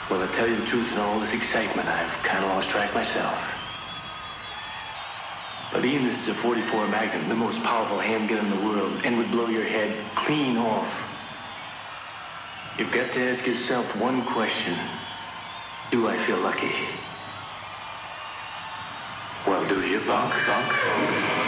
Well, to tell you the truth, in all this excitement, I've kind of lost track myself. But Ian, this is a 44 Magnum, the most powerful handgun in the world, and would blow your head clean off. You've got to ask yourself one question. Do I feel lucky? Well, do you, punk?